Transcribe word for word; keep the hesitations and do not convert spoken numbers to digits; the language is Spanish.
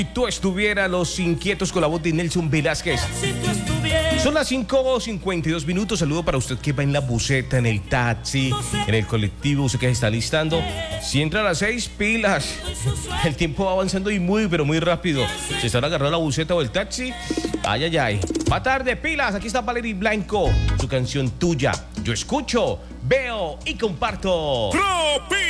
Si tú estuvieras, Los Inquietos con la voz de Nelson Velázquez. Son las cinco cincuenta y dos minutos. Saludo para usted que va en la buseta, en el taxi, en el colectivo, usted que se está listando. Si entra a las seis, pilas. El tiempo va avanzando y muy, pero muy rápido. Si están agarrando la buseta o el taxi, ay, ay, ay. Va tarde, pilas. Aquí está Valerie Blanco, su canción Tuya. Yo escucho, veo y comparto. Tropi